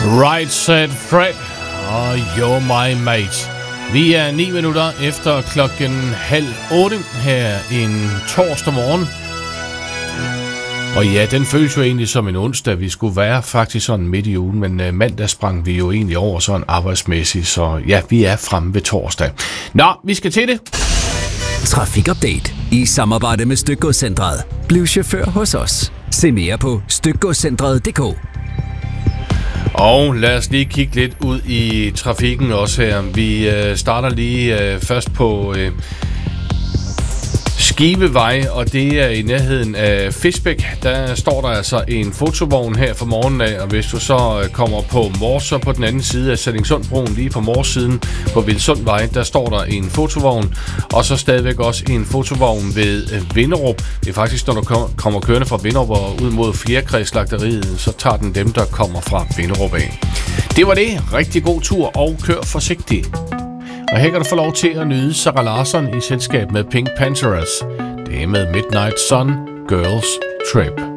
Right Said Fred og You're My Mate. Vi er 9 minutter efter 7:30 her en torsdag morgen. Og ja, den føles jo egentlig som en onsdag. Vi skulle være faktisk sådan midt i ugen, men mandag sprang vi jo egentlig over sådan arbejdsmæssigt. Så ja, vi er fremme ved torsdag. Nå, vi skal til det. Trafikupdate i samarbejde med Stykgodscentret. Bliv chauffør hos os. Se mere på stykgodscentret.dk. Og lad os lige kigge lidt ud i trafikken også her. Vi starter lige først på Skivevej, og det er i nærheden af Fisbæk. Der står der altså en fotovogn her fra morgenen af, og hvis du så kommer på Mors, så på den anden side af Sallingsundbroen, lige på Morssiden på Vilsundvej, der står der en fotovogn, og så stadigvæk også en fotovogn ved Vinderup. Det er faktisk, når du kommer kørende fra Vinderup og ud mod Fjerkræslagteriet, så tager den dem, der kommer fra Vinderup af. Det var det. Rigtig god tur, og kør forsigtigt. Og her kan du få lov til at nyde Sarah Larsson i selskab med Pink Panthers. Det er med Midnight Sun, Girls Trip.